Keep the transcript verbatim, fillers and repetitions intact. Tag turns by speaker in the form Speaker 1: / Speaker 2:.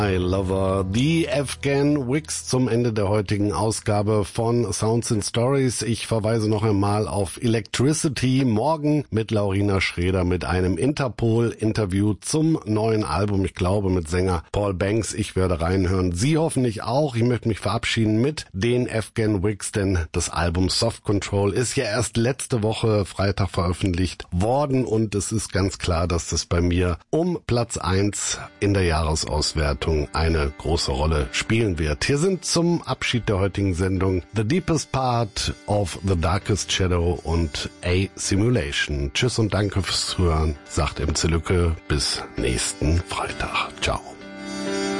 Speaker 1: I Lover, die Afghan Wigs zum Ende der heutigen Ausgabe von Sounds and Stories. Ich verweise noch einmal auf Electricity, morgen mit Laurina Schreder mit einem Interpol-Interview zum neuen Album, ich glaube mit Sänger Paul Banks. Ich werde reinhören, Sie hoffentlich auch. Ich möchte mich verabschieden mit den Afghan Wigs, denn das Album Soft Control ist ja erst letzte Woche Freitag veröffentlicht worden und es ist ganz klar, dass das bei mir um Platz eins in der Jahresauswertung eine große Rolle spielen wird. Hier sind zum Abschied der heutigen Sendung The Deepest Part of the Darkest Shadow und A Simulation. Tschüss und danke fürs Zuhören, sagt M C Lücke. Bis nächsten Freitag. Ciao.